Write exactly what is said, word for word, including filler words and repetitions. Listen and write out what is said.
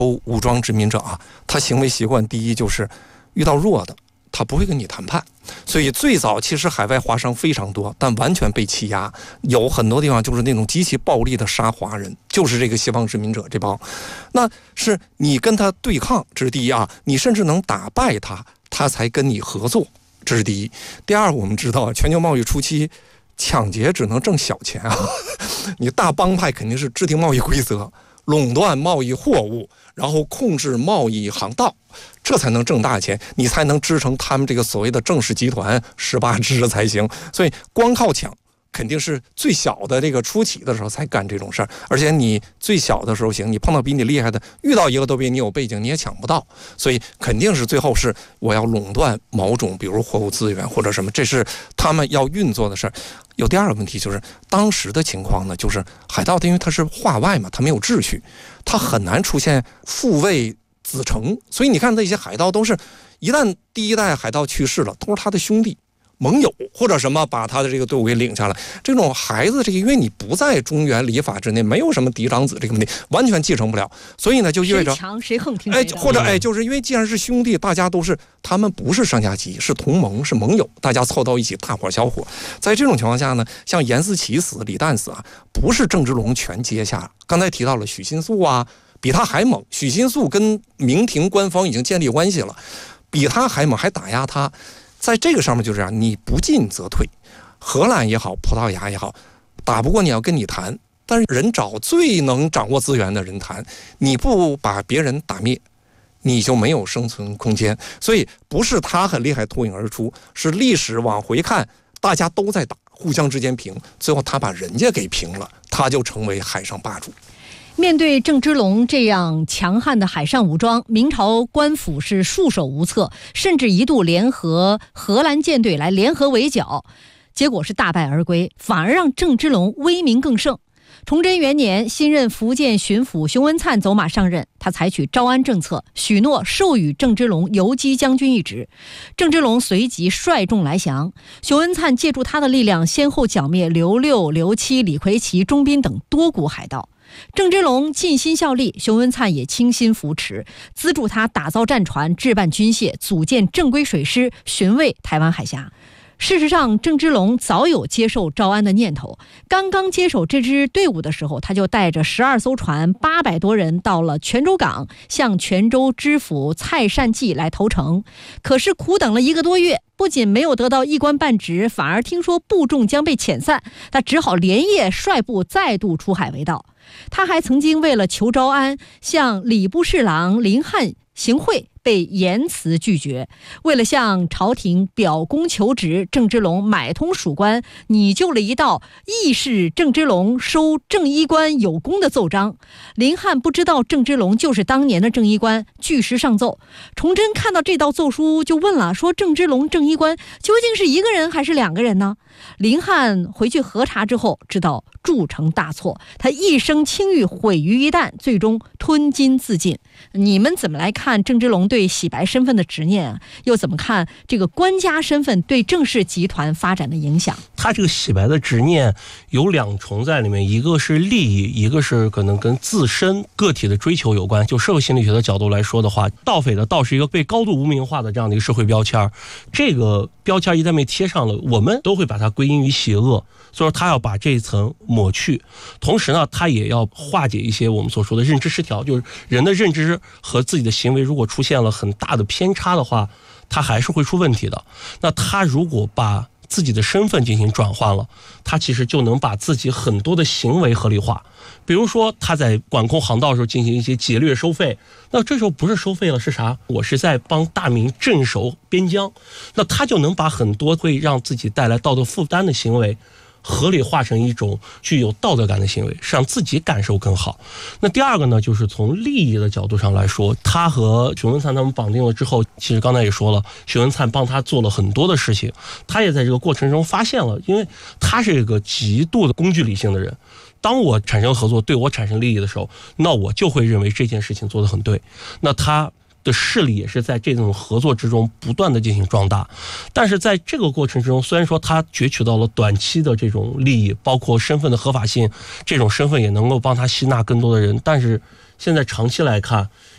武装殖民者啊，他行为习惯第一就是遇到弱的，他不会跟你谈判。所以最早其实海外华商非常多，但完全被欺压，有很多地方就是那种极其暴力的杀华人，就是这个西方殖民者这帮。那是你跟他对抗，这是第一啊，你甚至能打败他，他才跟你合作，这是第一。第二，我们知道全球贸易初期抢劫只能挣小钱啊，你大帮派肯定是制定贸易规则，垄断贸易货物，然后控制贸易航道，这才能挣大钱，你才能支撑他们这个所谓的正式集团十八支才行。所以光靠抢肯定是最小的这个初期的时候才干这种事儿，而且你最小的时候行，你碰到比你厉害的，遇到一个都比你有背景，你也抢不到，所以肯定是最后是我要垄断某种，比如货物资源或者什么，这是他们要运作的事儿。有第二个问题就是当时的情况呢，就是海盗因为它是化外嘛，它没有秩序，它很难出现父位子承，所以你看那些海盗都是一旦第一代海盗去世了，都是他的兄弟盟友或者什么把他的这个队伍给领下来。这种孩子这个因为你不在中原礼法之内，没有什么嫡长子这个问题，完全继承不了，所以呢就意味着谁强谁横听谁的， 哎，或者哎，就是因为既然是兄弟，大家都是他们不是上下级，是同盟，是盟友，大家凑到一起大伙小伙。在这种情况下呢，像严思齐死、李旦死啊，不是郑芝龙全接下。刚才提到了许新素啊，比他还猛。许新素跟明廷官方已经建立关系了，比他还猛，还打压他。在这个上面就这样，你不进则退。荷兰也好，葡萄牙也好，打不过你要跟你谈，但是人找最能掌握资源的人谈，你不把别人打灭，你就没有生存空间。所以不是他很厉害脱颖而出，是历史往回看，大家都在打，互相之间平，最后他把人家给平了，他就成为海上霸主。 面对郑芝龙这样强悍的海上武装，明朝官府是束手无策，甚至一度联合荷兰舰队来联合围剿，结果是大败而归，反而让郑芝龙威名更盛。崇祯元年，新任福建巡抚熊文灿走马上任，他采取招安政策，许诺授予郑芝龙游击将军一职。郑芝龙随即率众来降，熊文灿借助他的力量，先后剿灭刘六、刘七、李逵齐、钟斌等多股海盗。郑芝龙尽心效力，熊文灿也倾心扶持，资助他打造战船、置办军械、组建正规水师，巡卫台湾海峡。事实上，郑芝龙早有接受招安的念头。刚刚接手这支队伍的时候，他就带着十二艘船、八百多人到了泉州港，向泉州知府蔡善济来投诚。可是苦等了一个多月，不仅没有得到一官半职，反而听说部众将被遣散，他只好连夜率部再度出海为盗。他还曾经为了求招安，向礼部侍郎林翰行贿，被严词拒绝。为了向朝廷表功求职，郑芝龙买通属官，拟就了一道义士郑芝龙收正衣官有功的奏章。林翰不知道郑芝龙就是当年的正衣官，据实上奏。崇祯看到这道奏书就问了，说郑芝龙正衣官究竟是一个人还是两个人呢？林翰回去核查之后，知道铸成大错，他一生清誉毁于一旦，最终吞金自尽。你们怎么来看郑芝龙对洗白身份的执念啊？又怎么看这个官家身份对郑氏集团发展的影响？ 他这个洗白的执念有两重在里面，一个是利益，一个是可能跟自身个体的追求有关。就社会心理学的角度来说的话，盗匪的盗是一个被高度污名化的这样的一个社会标签，这个标签一旦被贴上了，我们都会把它归因于邪恶，所以说他要把这一层抹去。同时呢，他也要化解一些我们所说的认知失调，就是人的认知和自己的行为如果出现了很大的偏差的话，他还是会出问题的。那他如果把自己的身份进行转换了，他其实就能把自己很多的行为合理化。比如说他在管控航道的时候进行一些劫掠收费，那这时候不是收费了，是啥？我是在帮大明镇守边疆，那他就能把很多会让自己带来道德负担的行为合理化成一种具有道德感的行为，是让自己感受更好。那第二个呢，就是从利益的角度上来说，他和熊文灿他们绑定了之后，其实刚才也说了，熊文灿帮他做了很多的事情，他也在这个过程中发现了，因为他是一个极度的工具理性的人，当我产生合作对我产生利益的时候，那我就会认为这件事情做得很对，那他的势力也是在这种合作之中不断的进行壮大。但是在这个过程之中，虽然说他攫取到了短期的这种利益，包括身份的合法性，这种身份也能够帮他吸纳更多的人，但是现在长期来看，